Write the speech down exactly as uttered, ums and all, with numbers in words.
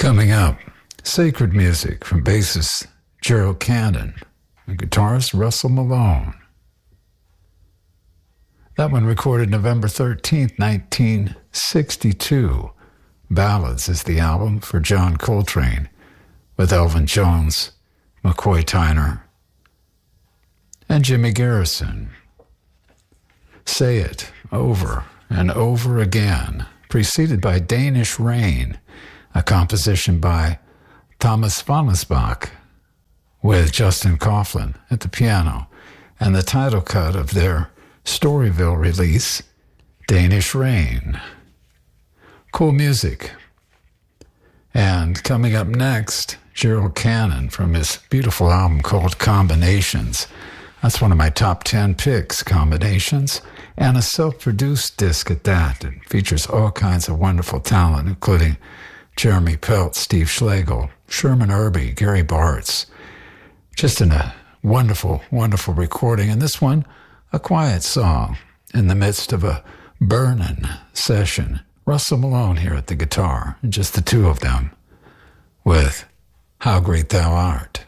Coming up, sacred music from bassist Gerald Cannon and guitarist Russell Malone. That one recorded November thirteenth, nineteen sixty-two. Ballads is the album for John Coltrane with Elvin Jones, McCoy Tyner, and Jimmy Garrison. Say It Over and Over Again, preceded by Danish Rain, a composition by Thomas Wannesbach with Justin Coughlin at the piano, and the title cut of their Storyville release, Danish Rain. Cool music. And coming up next, Gerald Cannon from his beautiful album called Combinations. That's one of my top ten picks, Combinations, and a self-produced disc at that. It features all kinds of wonderful talent, including Jeremy Pelt, Steve Schlegel, Sherman Irby, Gary Bartz. Just in a wonderful, wonderful recording. And this one, a quiet song in the midst of a burning session. Russell Malone here at the guitar, and just the two of them with How Great Thou Art.